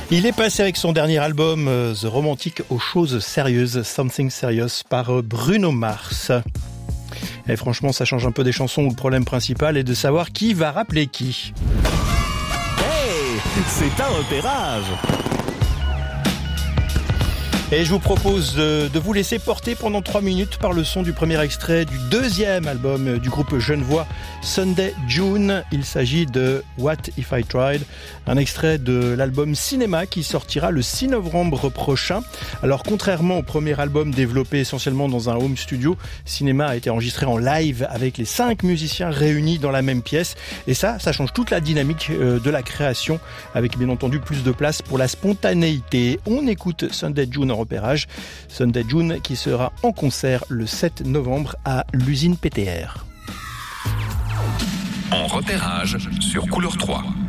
Il est passé avec son dernier album The Romantic aux choses sérieuses, Something Serious par Bruno Mars. Et franchement, ça change un peu des chansons où le problème principal est de savoir qui va rappeler qui. Hey, c'est un repérage. Et je vous propose de vous laisser porter pendant 3 minutes par le son du premier extrait du deuxième album du groupe genevois Sunday June. Il s'agit de What If I Tried, un extrait de l'album Cinéma qui sortira le 6 novembre prochain. Alors contrairement au premier album développé essentiellement dans un home studio, Cinéma a été enregistré en live avec les 5 musiciens réunis dans la même pièce. Et ça change toute la dynamique de la création avec bien entendu plus de place pour la spontanéité. On écoute Sunday June en repérage. Sunday June qui sera en concert le 7 novembre à l'usine PTR. En repérage sur Couleur 3.